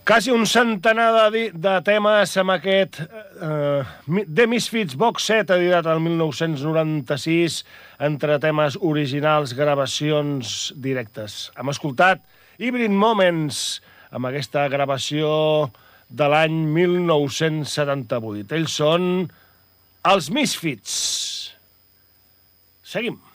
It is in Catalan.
Quasi un centenar de temes amb aquest The Misfits Box Set, editat el 1996, entre temes originals, gravacions directes. Hem escoltat Hybrid Moments, amb aquesta gravació de l'any 1978. Ells són els Misfits. Seguim.